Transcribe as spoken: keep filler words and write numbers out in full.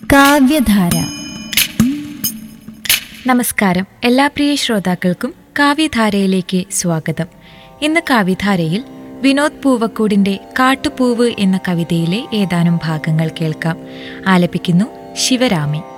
കാവ്യധാര. നമസ്കാരം, എല്ലാ പ്രിയ ശ്രോതാക്കൾക്കും കാവ്യധാരയിലേക്ക് സ്വാഗതം. ഇന്ന് കാവ്യധാരയിൽ വിനോദ് പൂവക്കൂടിന്റെ കാട്ടുപൂവ് എന്ന കവിതയിലെ ഏതാനും ഭാഗങ്ങൾ കേൾക്കാം. ആലപിക്കുന്നു ശിവരാമി.